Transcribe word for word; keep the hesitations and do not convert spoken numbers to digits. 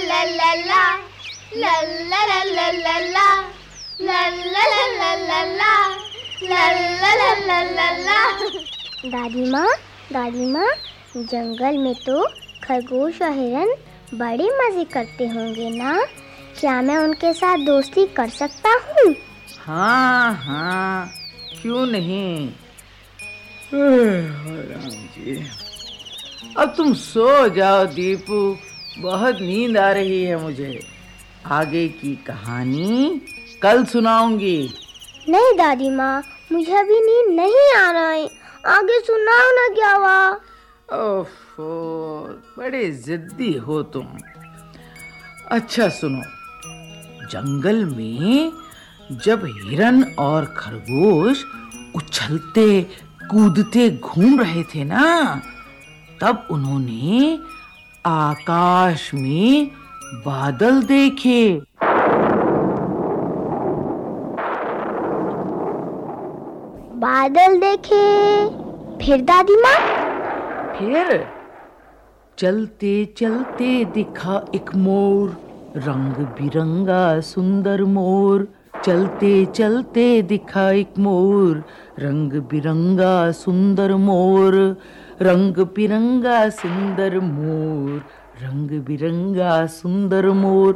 ला ला ला ला ला ला ला ला ला ला ला ला ला ला ला ला ला ला ला ला। दादी माँ, दादी माँ, जंगल में तो खरगोश और हिरन बड़े मजे करते होंगे ना? क्या मैं उनके साथ दोस्ती कर सकता हूँ? हाँ हाँ, क्यों नहीं। राम जी, अब तुम सो जाओ दीपू, बहुत नींद आ रही है मुझे। आगे की कहानी कल सुनाऊंगी। नहीं दादी माँ, मुझे अभी नींद नहीं आ रहा है, आगे सुनाओ ना। क्या हुआ? ओफो, बड़े जिद्दी हो तुम। अच्छा सुनो, जंगल में जब हिरन और खरगोश उछलते कूदते घूम रहे थे ना, तब उन्होंने आकाश में बादल देखे। बादल देखे? फिर दादी माँ? फिर चलते चलते दिखा एक मोर, रंग बिरंगा सुंदर मोर। चलते चलते दिखा एक मोर, रंग बिरंगा सुंदर मोर। रंग बिरंगा सुंदर मोर, रंग बिरंगा सुंदर मोर।